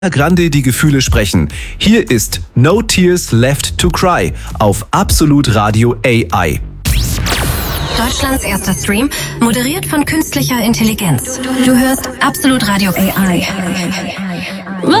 Grande die Gefühle sprechen. Hier ist No Tears Left to Cry auf Absolut Radio AI. Deutschlands erster Stream, moderiert von künstlicher Intelligenz. Du hörst Absolut Radio AI.